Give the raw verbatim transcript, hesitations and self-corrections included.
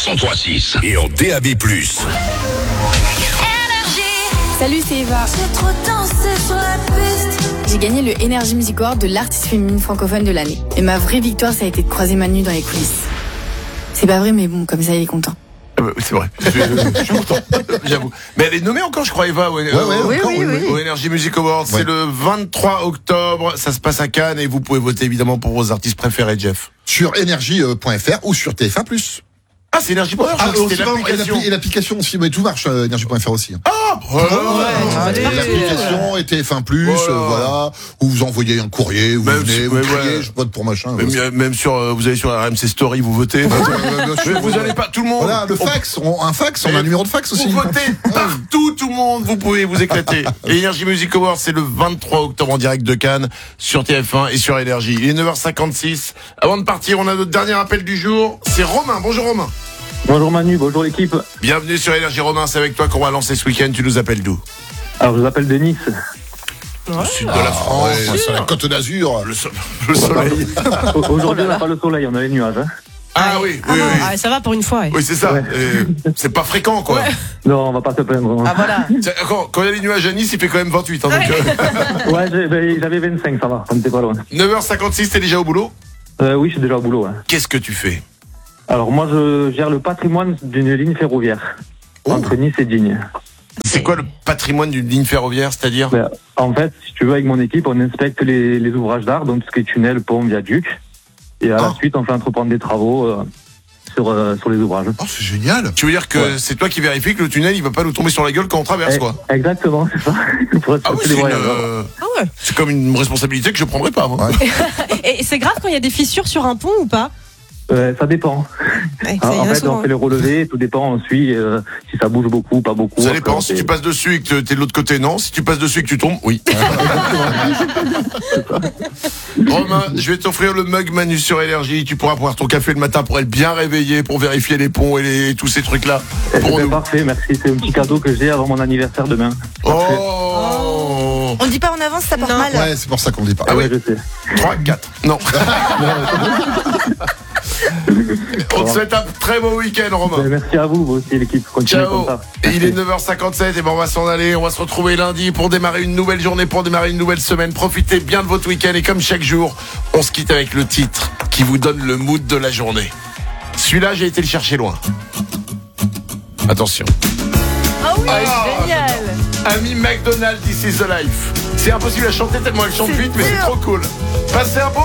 cent trois virgule six et en D A B plus. Salut, c'est Eva. J'ai gagné le Energy Music Award de l'artiste féminine francophone de l'année. Et ma vraie victoire, ça a été de croiser Manu dans les coulisses. C'est pas vrai, mais bon, comme ça, il est content. Ah bah, c'est vrai, je, je suis content, j'avoue. Mais elle est nommée encore, je crois, Eva, au, ouais, ouais, au, oui, oui, oui. au Energy Music Awards. Ouais. C'est le vingt-trois octobre, ça se passe à Cannes et vous pouvez voter évidemment pour vos artistes préférés, Jeff. Sur énergie point F R ou sur T F un plus. Ah, c'est énergie point F R, ah, c'était l'application. Et l'application aussi, mais tout marche, euh, énergie point F R aussi. Ah, ouais, ouais, l'application et T F un plus, voilà. Euh, voilà, où vous envoyez un courrier, vous même venez, si, vous ouais, criez, ouais. je vote pour machin. Même, ouais. même sur, euh, vous allez sur R M C Story, vous votez. sûr, vous allez pas, tout le monde. Voilà, le fax, on, un fax, on a un numéro de fax aussi. Vous votez partout, tout le monde, vous pouvez vous éclater. Et Energy Music Awards, c'est le vingt-trois octobre en direct de Cannes, sur T F un et sur Énergie. Il est neuf heures cinquante-six. Avant de partir, on a notre dernier appel du jour. C'est Romain. Bonjour Romain. Bonjour Manu, bonjour l'équipe. Bienvenue sur Énergie. Romain, c'est avec toi qu'on va lancer ce week-end. Tu nous appelles d'où? Alors je vous appelle de Nice. Au sud de la France, ah, ouais, sur la Côte d'Azur. Le, so- le soleil. Aujourd'hui on n'a pas le soleil, on a les nuages. Hein. Ah oui, ah oui, non, oui. ah, ça va pour une fois. Ouais. Oui, c'est ça. Ouais. Et c'est pas fréquent, quoi. Ouais. Non, on va pas se plaindre. Ah voilà. Quand, quand il y a les nuages à Nice, il fait quand même vingt-huit. Hein, donc, euh... ouais, j'avais, j'avais vingt-cinq, ça va, on était pas loin. neuf heures cinquante-six, t'es déjà au boulot? euh, Oui, je suis déjà au boulot. Ouais. Qu'est-ce que tu fais? Alors moi, je gère le patrimoine d'une ligne ferroviaire oh. entre Nice et Digne. C'est quoi le patrimoine d'une ligne ferroviaire, c'est-à-dire? Ben, en fait, si tu veux, avec mon équipe, on inspecte les, les ouvrages d'art, donc tout ce qui est tunnel, pont, viaduc. Et à oh. la suite, on fait entreprendre des travaux euh, sur, euh, sur les ouvrages. Oh, c'est génial. Tu veux dire que ouais. c'est toi qui vérifies que le tunnel, il va pas nous tomber sur la gueule quand on traverse, eh, quoi? Exactement, c'est ça. Ah oui, c'est, une, euh... ah ouais. c'est comme une responsabilité que je prendrais pas, moi. Ouais. Et c'est grave quand il y a des fissures sur un pont ou pas? Euh, ça dépend. Ouais, ça, en en fait, souvent. on fait le relevé, tout dépend, on suit euh, si ça bouge beaucoup, pas beaucoup. Ça dépend, si tu passes dessus et que t'es de l'autre côté, non. Si tu passes dessus et que tu tombes, oui. Romain, je vais t'offrir le mug Manu sur Énergie. Tu pourras boire ton café le matin pour être bien réveillé, pour vérifier les ponts et les, tous ces trucs-là. Eh pour ben, parfait, merci. C'est un petit cadeau que j'ai avant mon anniversaire demain. Parfait. Oh. On dit pas en avance, ça part mal. Ouais, c'est pour ça qu'on dit pas. Ah, ah oui, je sais. trois, quatre. Non. On te souhaite un très beau week-end, Romain. Ben, merci à vous, vous aussi, l'équipe. Continuez Ciao. comme ça. Et il est neuf heures cinquante-sept et ben on va s'en aller. On va se retrouver lundi pour démarrer une nouvelle journée, pour démarrer une nouvelle semaine. Profitez bien de votre week-end et comme chaque jour, on se quitte avec le titre qui vous donne le mood de la journée. Celui-là, j'ai été le chercher loin. Attention. Ah oui, oh, génial. Amy McDonald, This is the Life. C'est impossible à chanter tellement elle chante vite, mais c'est trop cool. Passez un bon